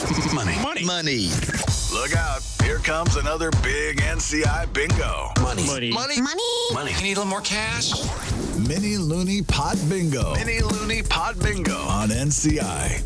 Money. Look out. Here comes another big NCI bingo. Money. You need a little more cash? Mini Looney Pot Bingo. Mini Looney Pot Bingo on NCI.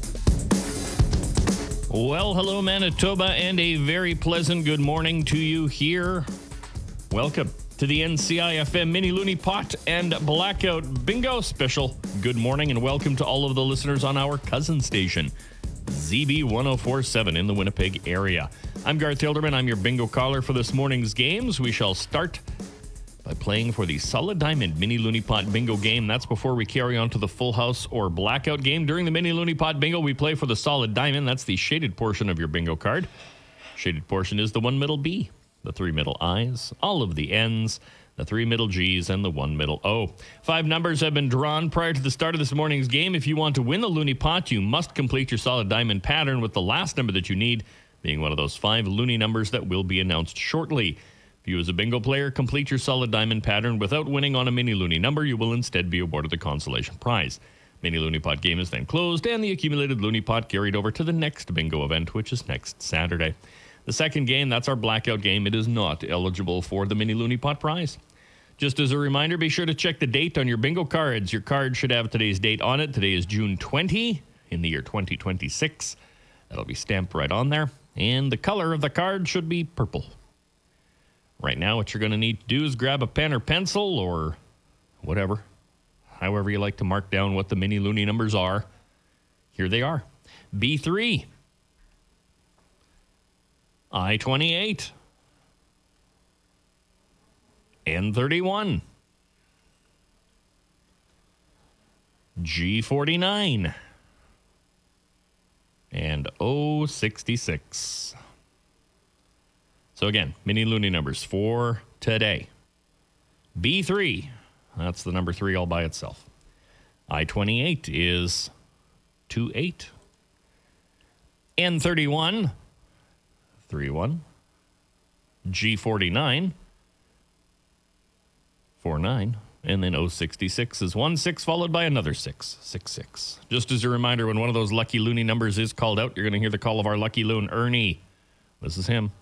Well, hello, Manitoba, and a very pleasant good morning to you here. Welcome to the NCI-FM Mini Looney Pot and Blackout Bingo Special. Good morning, and welcome to all of the listeners on our cousin station, ZB 1047 in the Winnipeg area. I'm Garth Hilderman. I'm your bingo caller for this morning's games. We shall start by playing for the Solid Diamond Mini Looney Pot Bingo game. That's before we carry on to the Full House or Blackout game. During the Mini Looney Pot Bingo, we play for the Solid Diamond. That's the shaded portion of your bingo card. Shaded portion is the one middle B, the three middle I's, all of the N's, the three middle G's, and the one middle O. 5 numbers have been drawn prior to the start of this morning's game. If you want to win the Looney Pot, you must complete your Solid Diamond pattern with the last number that you need being one of those 5 Looney numbers that will be announced shortly. If you as a bingo player complete your Solid Diamond pattern without winning on a Mini Looney number, you will instead be awarded the consolation prize. Mini Looney Pot game is then closed, and the accumulated Looney Pot carried over to the next bingo event, which is next Saturday. The second game, that's our Blackout game. It is not eligible for the Mini Looney Pot prize. Just as a reminder, be sure to check the date on your bingo cards. Your card should have today's date on it. Today is June 20 in the year 2026. That'll be stamped right on there. And the color of the card should be purple. Right now, what you're going to need to do is grab a pen or pencil or whatever, however you like to mark down what the Mini Looney numbers are. Here they are. B3. I-28. N31. G49. And O66. So again, Mini Looney numbers for today. B3, that's the number 3 all by itself. I-28 is 28. N31, 31. G49, 49. And then 066 is 16 followed by another 6, 66. Just as a reminder, when one of those lucky Looney numbers is called out, you're going to hear the call of our lucky loon, Ernie. This is him.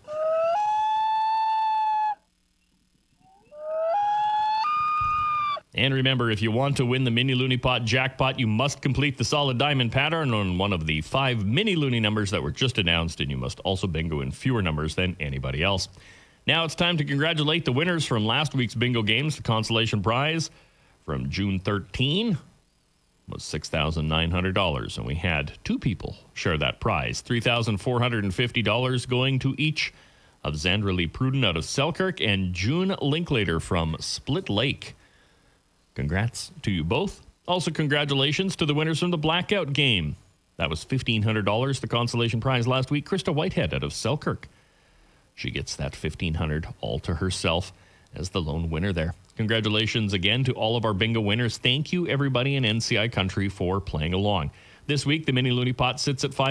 And remember, if you want to win the Mini Looney Pot jackpot, you must complete the Solid Diamond pattern on one of the 5 Mini Looney numbers that were just announced, and you must also bingo in fewer numbers than anybody else. Now it's time to congratulate the winners from last week's bingo games. The consolation prize from June 13 was $6,900, and we had 2 people share that prize. $3,450 going to each of Zandra Lee Pruden out of Selkirk and June Linklater from Split Lake. Congrats to you both. Also, congratulations to the winners from the Blackout game. That was $1,500, the consolation prize last week. Krista Whitehead out of Selkirk. She gets that $1,500 all to herself as the lone winner there. Congratulations again to all of our bingo winners. Thank you, everybody in NCI country, for playing along. This week, the Mini Looney Pot sits at